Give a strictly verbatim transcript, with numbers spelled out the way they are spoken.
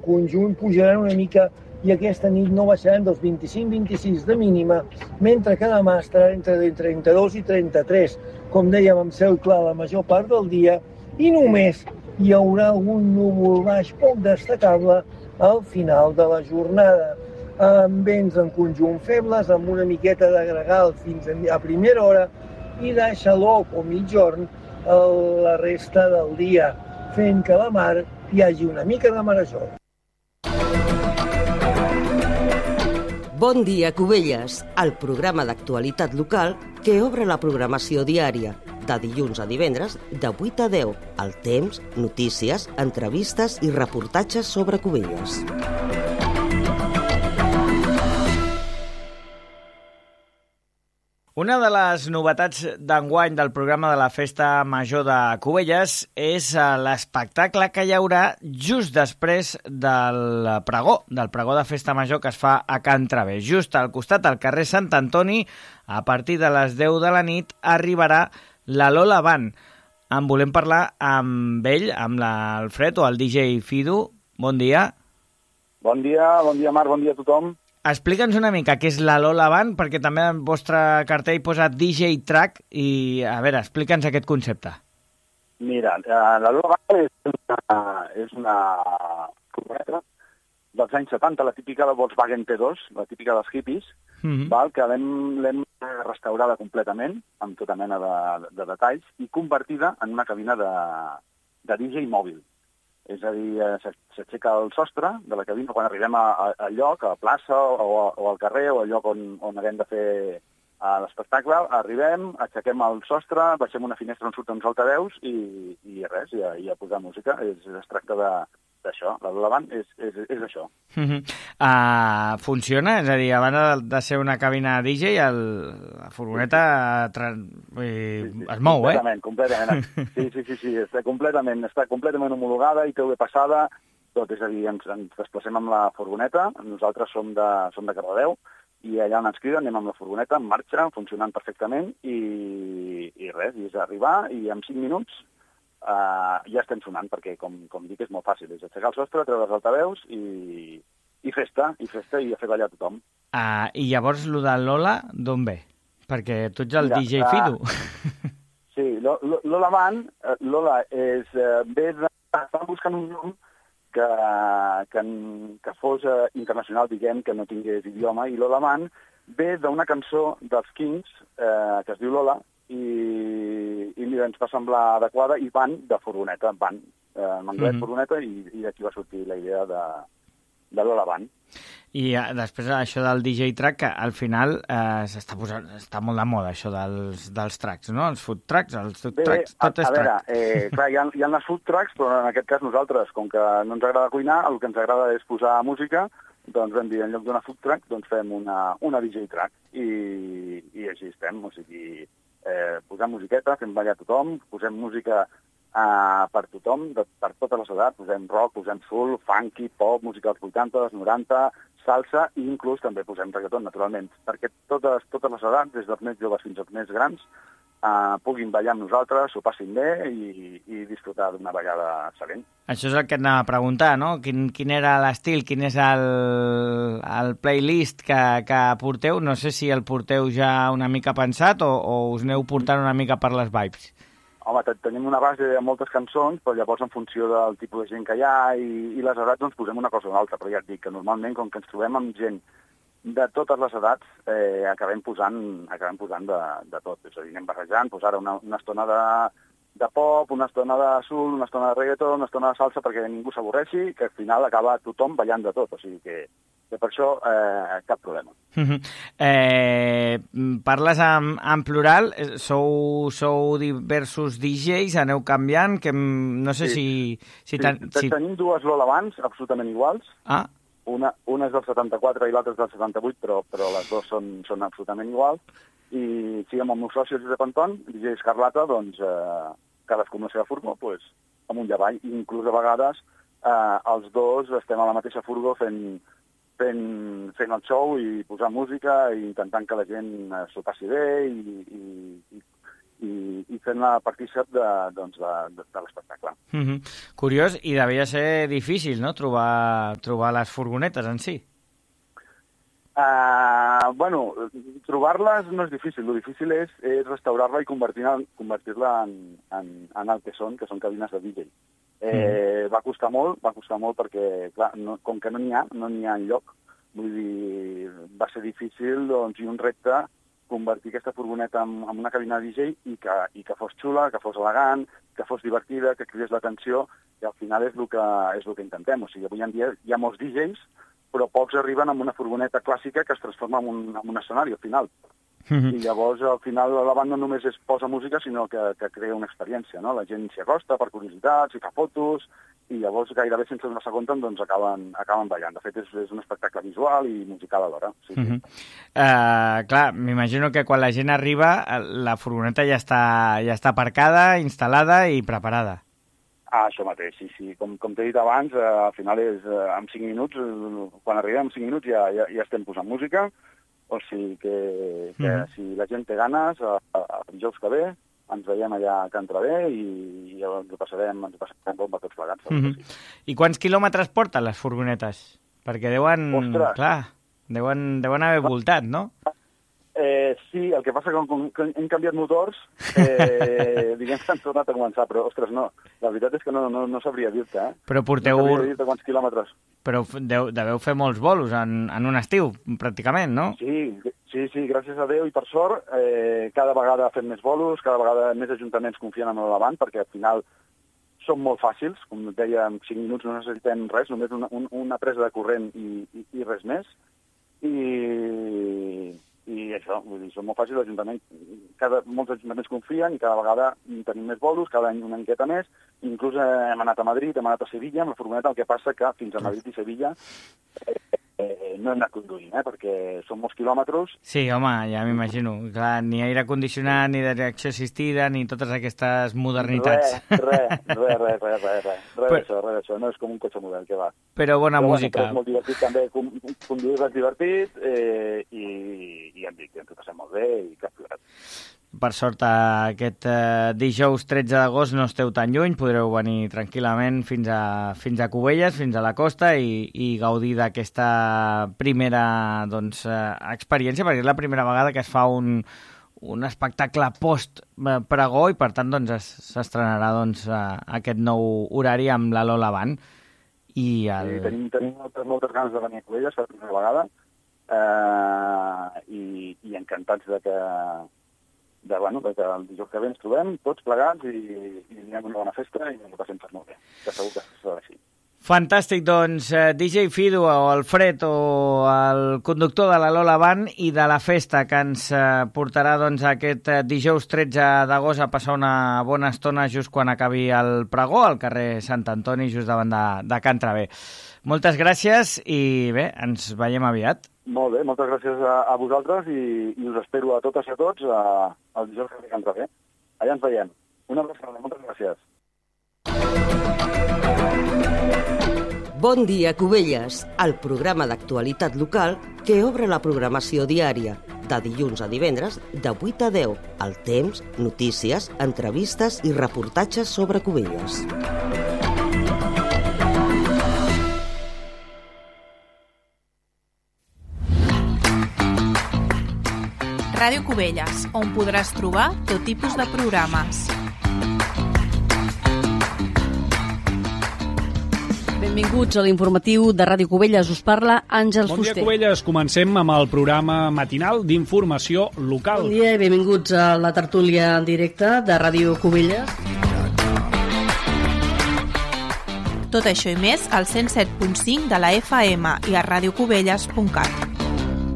conjunt pujaran una mica i aquesta nit no baixaran dels vint-i-cinc vint-i-sis de mínima, mentre que demà estarà entre trenta-dos i trenta-tres, com dèiem, amb cel clar la major part del dia, i només hi haurà algun núvol baix poc destacable al final de la jornada, amb vents en conjunt febles, amb una miqueta de gregal fins a primera hora i de xaloc o mitjorn a la resta del dia, fent que a la mar hi hagi una mica de marejor. Bon dia, Cubelles, el programa d'actualitat local que obre la programació diària, de dilluns a divendres, de vuit a deu, el temps, notícies, entrevistes i reportatges sobre Cubelles. Una de les novetats d'enguany del programa de la Festa Major de Cubelles és l'espectacle que hi haurà just després del pregó, del pregó de Festa Major que es fa a Can Traver. Just al costat, al carrer Sant Antoni, a partir de les deu de la nit, arribarà la Lola Band. En volem parlar amb ell, amb l'Alfred o el D J Fido. Bon dia. Bon dia, bon dia Marc, bon dia a tothom. Explica'ns una mica què és la Lola Band, perquè també en el vostre cartell posa D J Track i, a veure, explica'ns aquest concepte. Mira, la Lola Band és una, és una furgoneta dels anys setanta, la típica de Volkswagen T dos, la típica dels hippies, mm-hmm. val, que l'hem restaurada completament, amb tota mena de, de detalls, i convertida en una cabina de, de D J mòbil. És a dir, s'aixeca el sostre de la cabina quan arribem al lloc, a la plaça o, o al carrer o al lloc on, on haguem de fer l'espectacle. Arribem, aixequem el sostre, baixem una finestra on surten uns altaveus i, i res, i a, i a posar música. És, es tracta d'això. La Lola Band és, és, és això. Uh-huh. Uh, funciona? És a dir, abans de, de ser una cabina D J, el, la furgoneta tra... sí, sí, es mou, completament, eh? Completament, sí, sí, sí, sí, està completament, està completament homologada i té bé passada, tot, és a dir, ens, ens desplacem amb la furgoneta, nosaltres som de, som de Cardedeu, i allà on ens criden anem amb la furgoneta, en marxa, funcionant perfectament, i, i res, i és arribar, i en cinc minuts uh, ja estem sonant, perquè, com, com dic, és molt fàcil, és aixecar el sostre, treure els altaveus, i, i festa, i festa, i a fer ballar tothom. Uh, I llavors, lo de Lola, d'on ve? Perquè tu ets el Mira, D J Fido. Uh, sí, Lola Band, Lola és, ve de... Estàvem buscant un nom que, que, que fos uh, internacional, diguem, que no tingués idioma, i Lola Band ve d'una cançó dels Kings, eh, que es diu Lola, i, i mira, ens va semblar adequada, i Band de furgoneta, Band, eh, en anglès mm-hmm. furgoneta, i, i d'aquí va sortir la idea de, de Lola Band. I uh, després això del D J Track, que al final eh, s'està posant, està molt de moda, això dels, dels tracks, no? Els food tracks, els food Bé, tracks, tot a, és a veure, track. Eh, clar, hi ha, hi ha les food tracks, però en aquest cas nosaltres, com que no ens agrada cuinar, el que ens agrada és posar música, doncs vam dir, en lloc d'una food track, doncs fem una, una D J track, i, i així estem, o sigui, eh, posem musiqueta, fem ballar tothom, posem música Uh, per tothom, de, per totes les edats, posem rock, posem soul, funky, pop, música dels vuitanta, dels noranta, salsa, i inclús també posem reggaeton, naturalment, perquè totes, totes les edats, des dels més joves fins als més grans, uh, puguin ballar amb nosaltres, s'ho passin bé i, i disfrutar d'una ballada excel·lent. Això és el que et anava a preguntar, no? Quin, quin era l'estil, quin és el, el playlist que, que porteu? No sé si el porteu ja una mica pensat o, o us aneu portant una mica per les vibes. Home, tenim una base de moltes cançons, però llavors en funció del tipus de gent que hi ha i, i les edats doncs posem una cosa o una altra, però ja et dic que normalment com que ens trobem amb gent de totes les edats eh, acabem posant, acabem posant de, de tot, és a dir, anem barrejant, doncs ara una, una estona de, de pop, una estona de soul, una estona de reggaeton, una estona de salsa perquè ningú s'avorreixi, que al final acaba tothom ballant de tot, o sigui que, que per això eh, cap problema. Uh-huh. Eh, parles en, en plural, sou, sou diversos D Js, aneu canviant, que no sé sí. si... si, sí. tan, si... Tenim dues Lola Bands absolutament iguals, ah. una, una és del setanta-quatre i l'altra és del setanta-vuit, però, però les dues són, són absolutament iguals, i sí, amb el meu soci de Panton, D J Escarlata, doncs eh, cadascú amb la seva furgó, doncs, amunt i avall, i inclús a vegades eh, els dos estem a la mateixa furgó fent... Fent, fent el show i posar música i intentant que la gent s'ho passi bé i, i, i, i fent-la partícip de, doncs, de, de, de l'espectacle. Mm-hmm. Curiós, i devia ser difícil, no?, trobar, trobar les furgonetes en si. Uh, bueno, trobar-les no és difícil, el difícil és, és restaurar-la i convertir-la convertir en, en, en el que són, que són cabines de D J. Eh, mm. Va costar molt, va costar molt perquè, clar, no, com que no n'hi ha, no n'hi ha enlloc, vull dir, va ser difícil, doncs, i un repte convertir aquesta furgoneta en, en una cabina de D J i que, i que fos xula, que fos elegant, que fos divertida, que cridés l'atenció, i al final és el que, és el que intentem. O sigui, avui en dia hi ha molts D Js, però pocs arriben amb una furgoneta clàssica que es transforma en un, en un escenari al final. Mm-hmm. I llavors, al final, la banda no només es posa música, sinó que, que crea una experiència, no? La gent s'hi acosta per curiositat, s'hi fa fotos, i llavors gairebé sense donar-se compte doncs acaben, acaben ballant. De fet, és, és un espectacle visual i musical alhora. Sí, sí. Mm-hmm. uh, clar, m'imagino que quan la gent arriba, la furgoneta ja està, ja està aparcada, instal·lada i preparada. Ah, això mateix, sí, sí. Com, com t'he dit abans, eh, al final és eh, en cinc minuts, eh, quan arribem en cinc minuts ja, ja, ja estem posant música, o sigui que, que mm-hmm. si la gent té ganes, el dijous que ve, ens veiem allà a Can Traver i, i ens ho passarem, ens ho passarem bomba tots plegats. Mm-hmm. Sí. I quants quilòmetres porten les furgonetes? Perquè deuen, Ostres. clar, deuen, deuen haver voltat, no? Eh, sí, el que passa que com que hem canviat motors, eh, diguem que han tornat a començar, però, ostres, no, la veritat és que no, no, no sabria dir-te, eh? Però porteu... No sabria dir-te quants quilòmetres. Però deu, deveu fer molts bolos en, en un estiu, pràcticament, no? Sí, sí, sí, gràcies a Déu i per sort, eh, cada vegada fem més bolos, cada vegada més ajuntaments confien en l'Avant, perquè al final són molt fàcils, com et deia, en cinc minuts no necessitem res, només una, un, una presa de corrent i, i, i res més. I... I això, vull dir, són molt fàcils, l'Ajuntament, cada, molts ajuntaments confien i cada vegada tenim més bolos, cada any una miqueta més, inclús hem anat a Madrid, hem anat a Sevilla, amb la furgoneta, el que passa que fins a Madrid i Sevilla eh, eh, no hem anat conduint, eh, perquè són molts quilòmetres. Sí, home, ja m'imagino. Clar, ni aire condicionat, ni direcció assistida, ni totes aquestes modernitats. Res, res, res, res, res, res, res, res d'això, res d'això, no és com un cotxe model, que va. Però bona però, música. Bueno, és molt divertit també, conduir és divertit, eh, i, i ja em dic, ens ho passem molt bé i cap cuidat. Per sort, aquest eh, dijous tretze d'agost no esteu tan lluny, podreu venir tranquil·lament fins a, fins a Cubelles, fins a la costa i, i gaudir d'aquesta primera doncs, eh, experiència, perquè és la primera vegada que es fa un, un espectacle post-pregó i per tant doncs, s'estrenarà doncs, aquest nou horari amb la Lola Band. I el... sí, tenim, tenim moltes, moltes ganes de venir a Cubelles per primera vegada eh, i, i encantats de que De, bueno, que el dijous que ve ens trobem tots plegats i, i anem una bona festa i ens ho passem tot molt bé, que segur que serà així. Fantàstic, doncs, eh, D J Fido o el Fred o el conductor de la Lola Band i de la festa que ens eh, portarà doncs, aquest eh, dijous tretze d'agost a passar una bona estona just quan acabi el pregó al carrer Sant Antoni, just davant de, de Can Traver. Moltes gràcies i bé, ens veiem aviat. Molt bé, moltes gràcies a, a vosaltres i, i us espero a totes i a tots a, al dijous que ve Can Traver. Allà ens veiem. Una abraçada, moltes gràcies. Bon dia, Cubelles, el programa d'actualitat local que obre la programació diària, de dilluns a divendres, de vuit a deu, al temps, notícies, entrevistes i reportatges sobre Cubelles. Ràdio Cubelles, on podràs trobar tot tipus de programes. Benvinguts a l'informatiu de Ràdio Cubelles. Us parla Àngels Fuster. Bon dia, Fuster. Cubelles. Comencem amb el programa matinal d'informació local. Bon dia i benvinguts a la tertúlia en directe de Ràdio Cubelles. Tot això i més al cent set punt cinc de la F M i a radiocubelles punt cat.